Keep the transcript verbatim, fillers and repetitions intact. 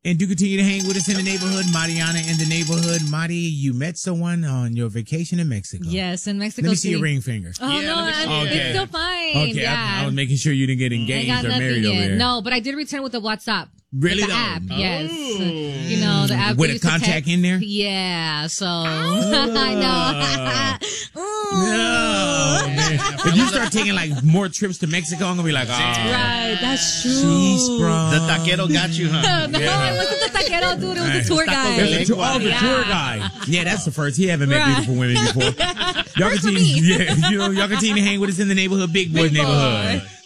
And do continue to hang with us in the neighborhood. Mariana in the neighborhood. Mari, you met someone on your vacation in Mexico. Yes, in Mexico. Let me City. see your ring finger. Oh, Yeah, no, let me see I'm, it. it's Okay. still fine. Okay, yeah. I, I was making sure you didn't get I engaged got or nothing married over yet. there. No, but I did return with the WhatsApp. Really With the though? app, Oh. yes. You know, the app. With we a used to contact text. in there? Yeah, so. I know. No, man. If you start taking like more trips to Mexico, I'm gonna be like, oh, Right, that's true. jeez, bro. The taquero got you, huh? No, it wasn't the taquero, dude. It was the tour guide. That's the tour, oh, the Yeah. tour guide. Yeah, that's the first. He haven't met Right. beautiful women before. Y'all First for continue, me. yeah, you know, y'all continue to hang with us in the neighborhood, Big Boys Big boy. neighborhood.